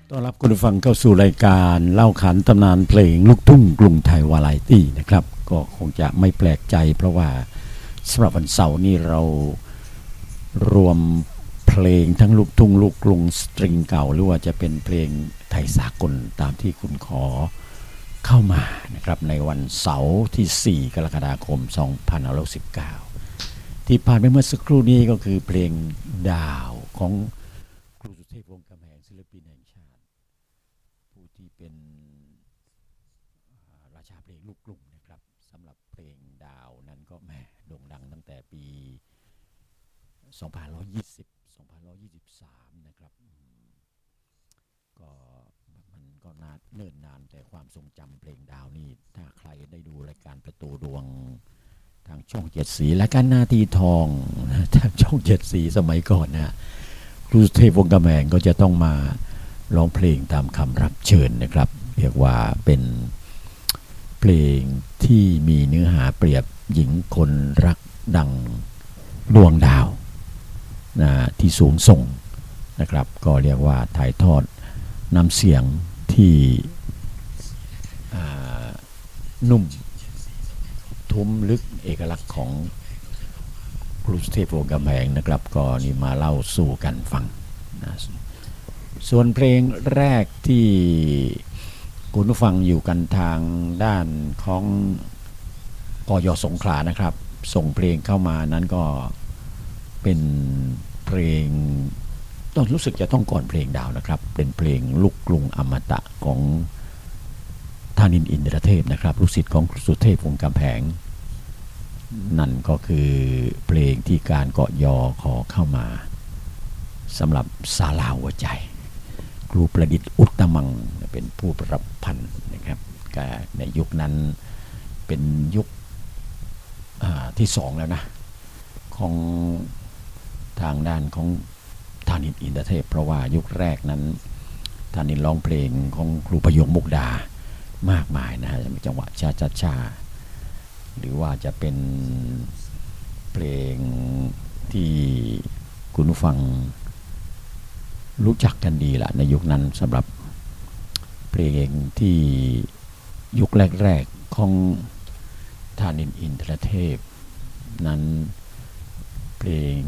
ต้อนรับคุณผู้ฟังเข้าสู่รายการเล่าขานตำนานเพลงลูกทุ่งกรุงไทยวาไรตี้นะครับก็คงจะไม่แปลกใจเพราะว่าสำหรับวันเสาร์นี้เรารวมเพลงทั้งลูกทุ่งลูกกรุงสตริงเก่าหรือว่าจะเป็นเพลงไทยสากลตามที่คุณขอเข้ามานะครับในวันเสาร์ที่4กรกฎาคม2519ที่ผ่านไปเมื่อสักครู่นี้ก็คือเพลงดาวของครูสุเทพวงศ์กำแหงศิลปินแห่งชาติผู้ที่เป็นราชาเพลงลูกกรุงนะครับสำหรับเพลงดาวนั้นก็แหมโด่งดังตั้งแต่ปี2520 2523นะครับก็มันก็นานเนิ่นนานแต่ความทรงจำเพลงดาวนี่ถ้าใครได้ดูรายการประตูดวงทางช่อง7สีและการนาทีทองทางช่อง7สีสมัยก่อนนะครูเทพวงศ์กำแหงก็จะต้องมาร้องเพลงตามคำรับเชิญนะครับเรียกว่าเป็นเพลงที่มีเนื้อหาเปรียบหญิงคนรักดังดวงดาวนะที่สูงส่งนะครับก็เรียกว่าถ่ายทอดน้ำเสียงที่นุ่มทุ้มลึกเอกลักษณ์ของครูเทพวงศ์กำแหงนะครับก็นี่มาเล่าสู่กันฟังนะส่วนเพลงแรกที่คุณผู้ฟังอยู่กันทางด้านของกย.สงขลานะครับส่งเพลงเข้ามานั้นก็เป็นเพลงต้องรู้สึกจะต้องก่อนเพลงดาวนะครับเป็นเพลงลูกกรุงอมตะของธานินทร์อินทรเทพนะครับลูกศิษย์ของครูสุเทพวงศ์กำแหงนั่นก็คือเพลงที่การเกาะยอขอเข้ามาสำหรับศาลาหัวใจครูประดิษฐ์อุตตมังเป็นผู้ประพันธ์นะครับในยุคนั้นเป็นยุคที่2แล้วนะของทางด้านของธานินทร์อินทรเทพเพราะว่ายุคแรกนั้นธานินทร์ร้องเพลงของครูพยงมุกดามากมายนะฮะจังหวะชาหรือว่าจะเป็นเพลงที่คุณผู้ฟังรู้จักกันดีละในยุคนั้นสำหรับเพลงที่ยุคแรกๆของธานินทร์อินทรเทพนั้นเพลง